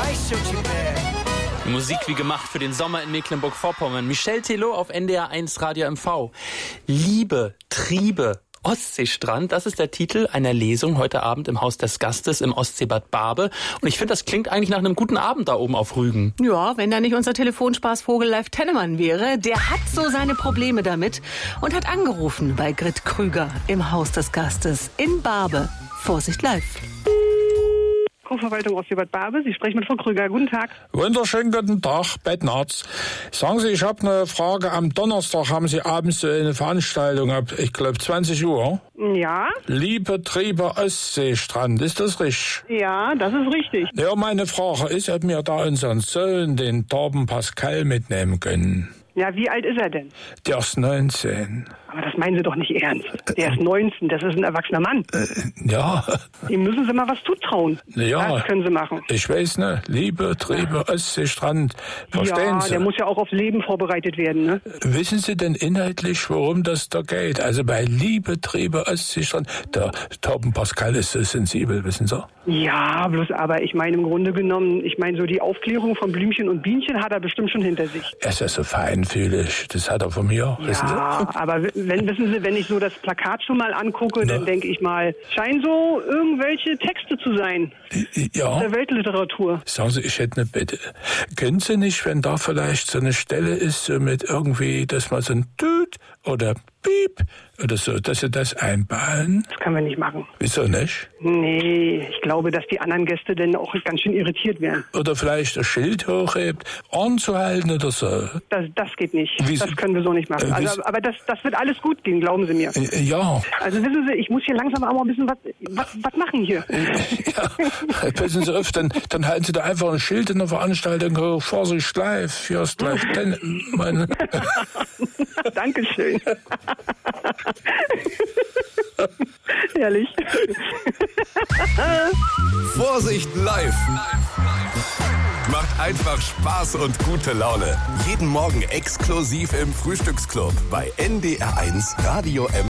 Musik wie gemacht für den Sommer in Mecklenburg-Vorpommern. Michel Tello auf NDR 1 Radio MV. Liebe, Triebe, Ostseestrand, das ist der Titel einer Lesung heute Abend im Haus des Gastes im Ostseebad Barbe. Und ich finde, das klingt eigentlich nach einem guten Abend da oben auf Rügen. Ja, wenn da nicht unser Telefonspaßvogel Live Tennemann wäre. Der hat so seine Probleme damit und hat angerufen bei Grit Krüger im Haus des Gastes in Barbe. Vorsicht live. Verwaltung Ostseebad Barbe. Sie sprechen mit Frau Krüger. Guten Tag. Wunderschönen guten Tag, Bettnarz. Sagen Sie, ich habe eine Frage. Am Donnerstag haben Sie abends eine Veranstaltung ab, ich glaube, 20 Uhr. Ja? Liebe Triebe Ostseestrand, ist das richtig? Ja, das ist richtig. Ja, meine Frage ist, ob wir da unseren Sohn, den Torben Pascal, mitnehmen können. Ja, wie alt ist er denn? Der ist 19. Aber das meinen Sie doch nicht ernst. Der ist 19, das ist ein erwachsener Mann. Ja. Ihm müssen Sie mal was zutrauen. Ja. Das können Sie machen. Ich weiß nicht. Liebe Triebe Ostseestrand. Verstehen Sie? Der muss ja auch aufs Leben vorbereitet werden, ne? Wissen Sie denn inhaltlich, worum das da geht? Also bei Liebe Triebe Ostseestrand, der Torben Pascal ist so sensibel, wissen Sie? Ja, bloß aber ich meine im Grunde genommen, so die Aufklärung von Blümchen und Bienchen hat er bestimmt schon hinter sich. Er ist ja so feinfühlig. Das hat er von mir, wissen Sie? Ja, aber wenn ich so das Plakat schon mal angucke, dann denke ich mal, scheinen so irgendwelche Texte zu sein. Ja. Aus der Weltliteratur. Sagen Sie, ich hätte eine Bitte. Können Sie nicht, wenn da vielleicht so eine Stelle ist, so mit irgendwie, dass man so ein Tüt oder Piep oder so, dass Sie das einbauen? Das können wir nicht machen. Wieso nicht? Nee, ich glaube, dass die anderen Gäste dann auch ganz schön irritiert werden. Oder vielleicht ein Schild hochhebt, anzuhalten oder so. Das geht nicht. Wieso? Das können wir so nicht machen. Aber das wird alles gut gehen, glauben Sie mir. Ja. Also wissen Sie, ich muss hier langsam auch mal ein bisschen was machen hier. Ja, passen Sie auf, dann halten Sie da einfach ein Schild in der Veranstaltung hoch. Vorsicht live, hier ist live. Dankeschön. Herrlich. Vorsicht live. Macht einfach Spaß und gute Laune. Jeden Morgen exklusiv im Frühstücksclub bei NDR 1 Radio MV.